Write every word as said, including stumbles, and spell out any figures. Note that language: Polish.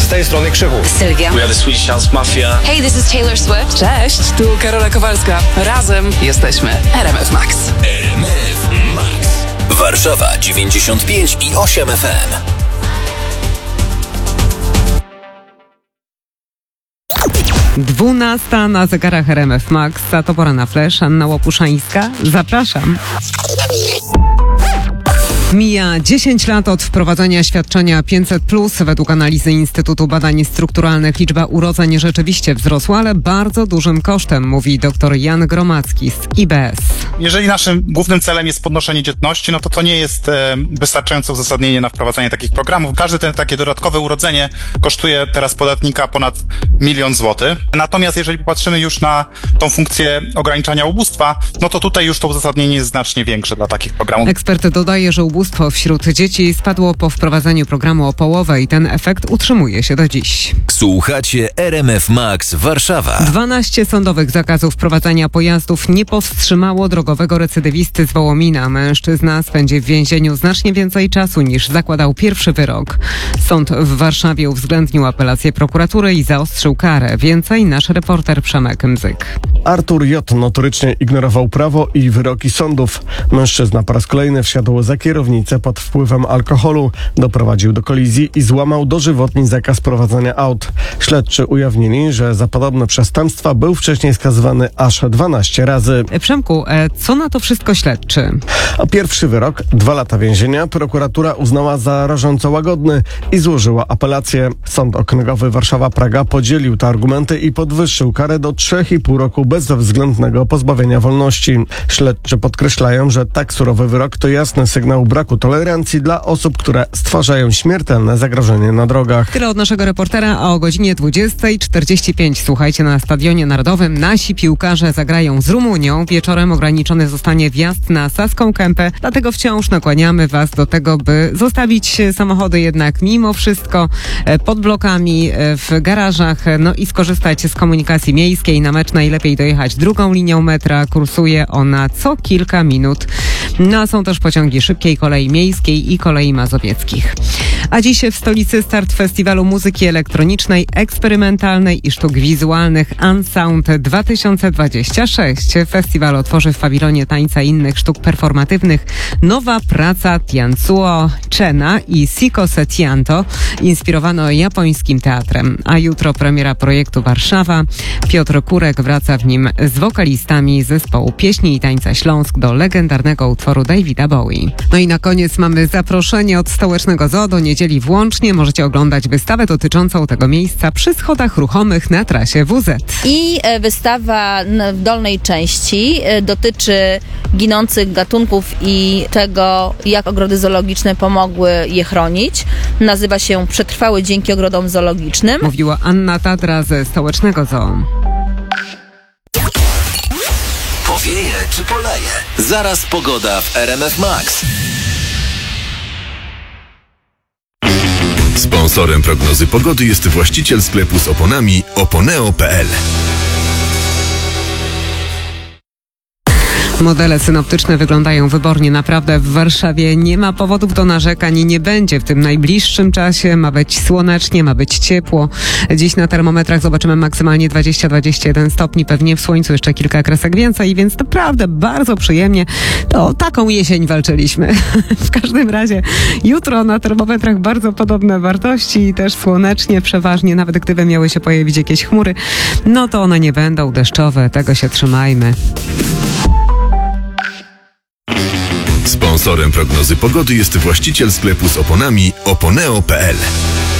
Z tej strony Krzychu. Sylwia. We are the Swedish House Mafia. Hey, this is Taylor Swift. Cześć, tu Karola Kowalska. Razem jesteśmy R M F Max. R M F Max. Warszawa dziewięćdziesiąt pięć i osiem F M. Dwunasta na zegarach R M F Max, a to pora na Flash. Anna Łopuszańska, zapraszam. Mija dziesięć lat od wprowadzenia świadczenia pięćset plus. Według analizy Instytutu Badań Strukturalnych liczba urodzeń rzeczywiście wzrosła, ale bardzo dużym kosztem, mówi dr Jan Gromacki z I B S. Jeżeli naszym głównym celem jest podnoszenie dzietności, no to to nie jest e, wystarczające uzasadnienie na wprowadzanie takich programów. Każde ten, takie dodatkowe urodzenie kosztuje teraz podatnika ponad milion złotych. Natomiast jeżeli popatrzymy już na tą funkcję ograniczania ubóstwa, no to tutaj już to uzasadnienie jest znacznie większe dla takich programów. Ekspert dodaje, że ubóstwo wśród dzieci spadło po wprowadzeniu programu o połowę i ten efekt utrzymuje się do dziś. Słuchacie R M F Max Warszawa. dwanaście sądowych zakazów prowadzenia pojazdów nie powstrzymało drogowego recydywisty z Wołomina. Mężczyzna spędzi w więzieniu znacznie więcej czasu niż zakładał pierwszy wyrok. Sąd w Warszawie uwzględnił apelację prokuratury i zaostrzył karę. Więcej nasz reporter Przemek Mzyk. Artur J. notorycznie ignorował prawo i wyroki sądów. Mężczyzna po raz kolejny wsiadł za kierownicę pod wpływem alkoholu, doprowadził do kolizji i złamał dożywotni zakaz prowadzenia aut. Śledczy ujawnili, że za podobne przestępstwa był wcześniej skazywany aż dwanaście razy. Przemku, co na to wszystko śledczy? A pierwszy wyrok, dwa lata więzienia, prokuratura uznała za rażąco łagodny i złożyła apelację. Sąd Okręgowy Warszawa-Praga podzielił te argumenty i podwyższył karę do trzech i pół roku bezwzględnego pozbawienia wolności. Śledczy podkreślają, że tak surowy wyrok to jasny sygnał braku tolerancji dla osób, które stwarzają śmiertelne zagrożenie na drogach. Tyle od naszego reportera, a o godzinie dwudziestej czterdzieści pięć słuchajcie, na Stadionie Narodowym nasi piłkarze zagrają z Rumunią. Wieczorem ograniczony zostanie wjazd na Saską Kępę, dlatego wciąż nakłaniamy Was do tego, by zostawić samochody jednak mimo wszystko pod blokami, w garażach, no i skorzystać z komunikacji miejskiej. Na mecz najlepiej dojechać drugą linią metra. Kursuje ona co kilka minut. No a są też pociągi szybkiej kolei miejskiej i kolei mazowieckich. A dziś w stolicy start festiwalu muzyki elektronicznej, eksperymentalnej i sztuk wizualnych Unsound dwa tysiące dwadzieścia sześć. Festiwal otworzy w pawilonie tańca i innych sztuk performatywnych nowa praca Tianzuo Chena i Siko Setianto, inspirowano japońskim teatrem. A jutro premiera projektu Warszawa. Piotr Kurek wraca w nim z wokalistami zespołu pieśni i tańca Śląsk do legendarnego utworu Davida Bowie. No i na koniec mamy zaproszenie od Stołecznego Zoo. Do niedzieli włącznie możecie oglądać wystawę dotyczącą tego miejsca przy schodach ruchomych na trasie W Z. I wystawa w dolnej części dotyczy ginących gatunków i tego, jak ogrody zoologiczne pomogły je chronić. Nazywa się Przetrwały dzięki ogrodom zoologicznym. Mówiła Anna Tadra ze Stołecznego Zoo. Powieje czy poleje? Zaraz pogoda w R M F Max. Sponsorem prognozy pogody jest właściciel sklepu z oponami oponeo kropka p l. Modele synoptyczne wyglądają wybornie. Naprawdę w Warszawie nie ma powodów do narzekań i nie będzie w tym najbliższym czasie. Ma być słonecznie, ma być ciepło. Dziś na termometrach zobaczymy maksymalnie dwadzieścia do dwudziestu jeden stopni. Pewnie w słońcu jeszcze kilka kresek więcej, więc naprawdę bardzo przyjemnie. To taką jesień walczyliśmy. W każdym razie jutro na termometrach bardzo podobne wartości i też słonecznie przeważnie. Nawet gdyby miały się pojawić jakieś chmury, no to one nie będą deszczowe. Tego się trzymajmy. Sponsorem prognozy pogody jest właściciel sklepu z oponami oponeo kropka p l.